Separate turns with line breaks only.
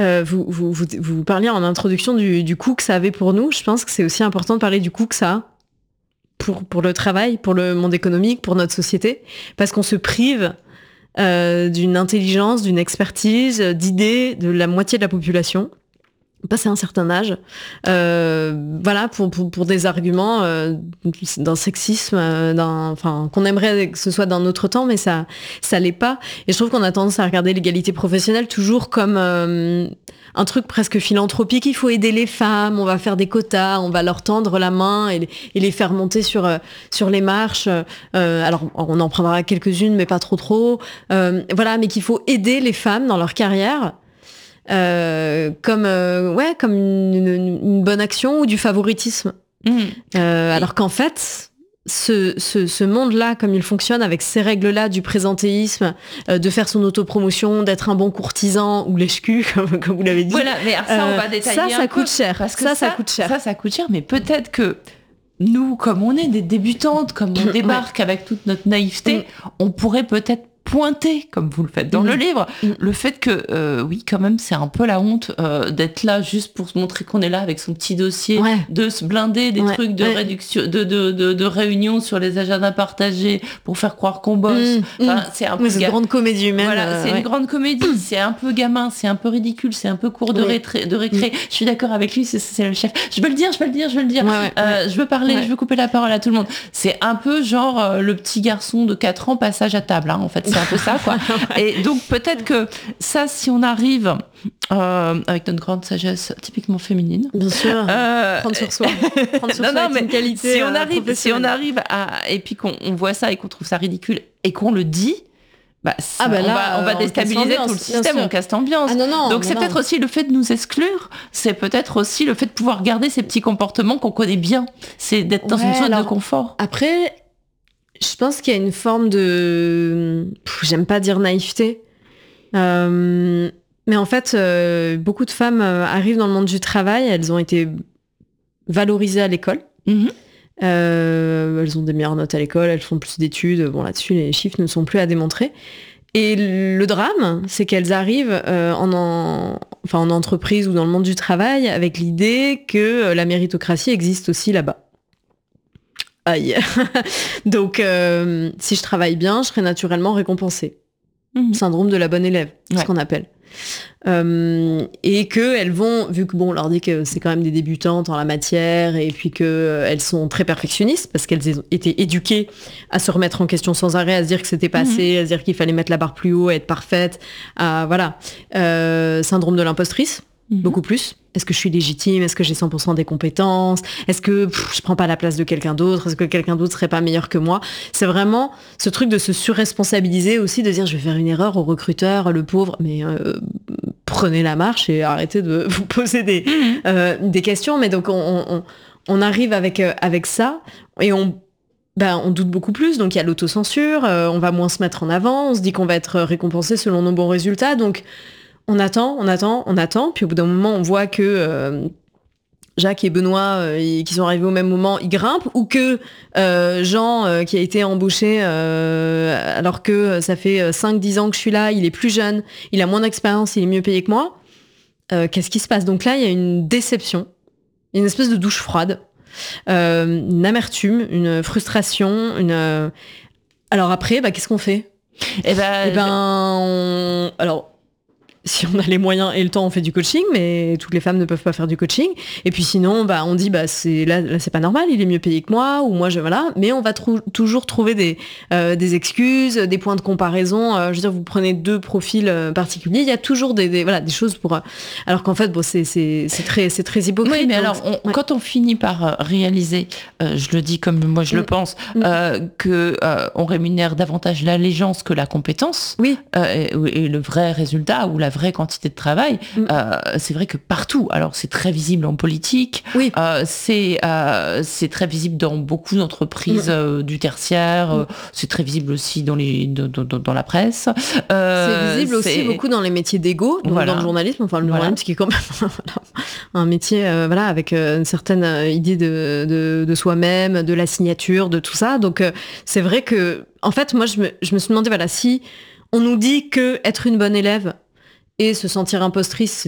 Vous parliez en introduction du coût que ça avait pour nous. Je pense que c'est aussi important de parler du coût que ça a pour le travail, pour le monde économique, pour notre société, parce qu'on se prive d'une intelligence, d'une expertise, d'idées de la moitié de la population, passé un certain âge, voilà, pour des arguments d'un sexisme, qu'on aimerait que ce soit d'un autre temps, mais ça l'est pas. Et je trouve qu'on a tendance à regarder l'égalité professionnelle toujours comme un truc presque philanthropique. Il faut aider les femmes, on va faire des quotas, on va leur tendre la main et les faire monter sur les marches. Alors, on en prendra quelques-unes, mais pas trop. Voilà, mais qu'il faut aider les femmes dans leur carrière. Comme une bonne action ou du favoritisme. Alors qu'en fait, ce monde-là, comme il fonctionne avec ces règles-là du présentéisme, de faire son autopromotion, d'être un bon courtisan ou lèche-cul, comme vous l'avez dit.
Voilà, mais ça, on va détailler
ça coûte cher. Parce que ça coûte cher.
Ça coûte cher, mais peut-être que nous, comme on est des débutantes, comme on débarque avec toute notre naïveté, on pourrait peut-être pointer, comme vous le faites dans le livre, le fait que, oui, quand même, c'est un peu la honte d'être là juste pour se montrer qu'on est là avec son petit dossier, de se blinder des trucs de réduction, de réunions sur les agendas partagés pour faire croire qu'on bosse. Enfin, c'est un peu
c'est une grande comédie humaine.
Voilà, c'est une grande comédie, c'est un peu gamin, c'est un peu ridicule, c'est un peu cours de récré. Je suis d'accord avec lui, c'est le chef. Je veux le dire. Je veux parler, je veux couper la parole à tout le monde. C'est un peu genre le petit garçon de 4 ans passage à table, hein, en fait. C'est un peu ça, quoi. Et donc, peut-être que ça, si on arrive avec notre grande sagesse typiquement féminine.
Bien sûr. Prendre sur soi. Prendre sur soi une qualité.
Si on arrive et puis qu'on voit ça et qu'on trouve ça ridicule et qu'on le dit, on va déstabiliser tout le système, on casse l'ambiance. Donc c'est peut-être aussi le fait de nous exclure, c'est peut-être aussi le fait de pouvoir garder ces petits comportements qu'on connaît bien. C'est d'être dans une zone de confort.
Après, je pense qu'il y a une forme de... j'aime pas dire naïveté, mais en fait, beaucoup de femmes arrivent dans le monde du travail, elles ont été valorisées à l'école. Elles ont des meilleures notes à l'école, elles font plus d'études. Bon, là-dessus, les chiffres ne sont plus à démontrer. Et le drame, c'est qu'elles arrivent en entreprise ou dans le monde du travail avec l'idée que la méritocratie existe aussi là-bas. Aïe. Donc, si je travaille bien, je serai naturellement récompensée. Syndrome de la bonne élève, ce qu'on appelle. Et qu'elles vont, vu que on leur dit que c'est quand même des débutantes en la matière, et puis qu'elles sont très perfectionnistes, parce qu'elles ont été éduquées à se remettre en question sans arrêt, à se dire que c'était pas assez, à se dire qu'il fallait mettre la barre plus haut, à être parfaite, voilà. Syndrome de l'impostrice, beaucoup plus. Est-ce que je suis légitime? Est-ce que j'ai 100% des compétences? Est-ce que je prends pas la place de quelqu'un d'autre? Est-ce que quelqu'un d'autre serait pas meilleur que moi? C'est vraiment ce truc de se surresponsabiliser aussi, de dire je vais faire une erreur au recruteur, le pauvre, mais prenez la marche et arrêtez de vous poser des questions. Mais donc on arrive avec ça et on doute beaucoup plus, donc il y a l'autocensure, on va moins se mettre en avant, on se dit qu'on va être récompensé selon nos bons résultats, donc on attend, puis au bout d'un moment, on voit que Jacques et Benoît, qui sont arrivés au même moment, ils grimpent, ou que Jean, qui a été embauché alors que ça fait 5-10 ans que je suis là, il est plus jeune, il a moins d'expérience, il est mieux payé que moi. Qu'est-ce qui se passe? Donc là, il y a une déception, une espèce de douche froide, une amertume, une frustration, Alors après, qu'est-ce qu'on fait? Alors, si on a les moyens et le temps, on fait du coaching, mais toutes les femmes ne peuvent pas faire du coaching. Et puis sinon, on dit, là, c'est pas normal, il est mieux payé que moi, ou moi, voilà. Mais on va toujours trouver des excuses, des points de comparaison. Je veux dire, vous prenez 2 profils particuliers, il y a toujours des choses pour... alors qu'en fait, c'est très hypocrite.
Oui, mais alors, quand on finit par réaliser, je le dis comme moi je le pense, que on rémunère davantage l'allégeance que la compétence, et le vrai résultat, ou la vraie quantité de travail, c'est vrai que partout, alors c'est très visible en politique, c'est très visible dans beaucoup d'entreprises du tertiaire, c'est très visible aussi dans la presse.
C'est visible aussi beaucoup dans les métiers d'égo, dans le journalisme, le journalisme qui est quand même un métier avec une certaine idée de soi-même, de la signature, de tout ça. Donc c'est vrai que, en fait, moi je me suis demandé, si on nous dit que être une bonne élève et se sentir impostrice,